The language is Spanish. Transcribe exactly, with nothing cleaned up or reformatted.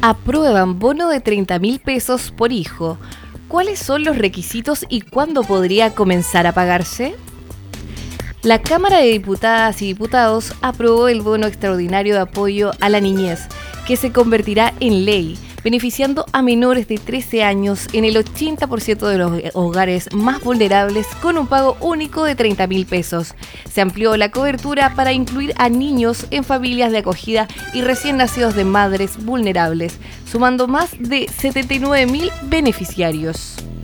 Aprueban bono de treinta mil pesos por hijo. ¿Cuáles son los requisitos y cuándo podría comenzar a pagarse? La Cámara de Diputadas y Diputados aprobó el bono extraordinario de apoyo a la niñez, que se convertirá en ley, beneficiando a menores de trece años en el ochenta por ciento de los hogares más vulnerables con un pago único de treinta mil pesos. Se amplió la cobertura para incluir a niños en familias de acogida y recién nacidos de madres vulnerables, sumando más de setenta y nueve mil beneficiarios.